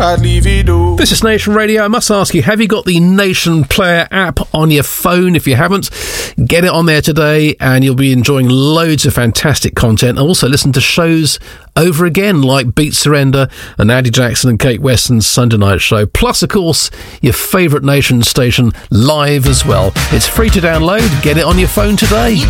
I'd leave it all. This is Nation Radio. I must ask you, have you got the Nation Player app on your phone? If you haven't, get it on there today and you'll be enjoying loads of fantastic content. Also listen to shows over again like Beat Surrender and Andy Jackson and Kate Weston's Sunday Night Show. Plus, of course, your favourite Nation station live as well. It's free to download. Get it on your phone today.